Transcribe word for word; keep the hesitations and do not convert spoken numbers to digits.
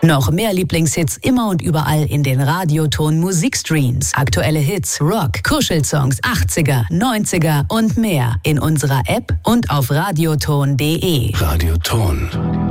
Noch mehr Lieblingshits immer und überall in den Radioton Musikstreams. Aktuelle Hits, Rock, Kuschelsongs, achtziger, neunziger und mehr in unserer App und auf radioton punkt de. Radioton.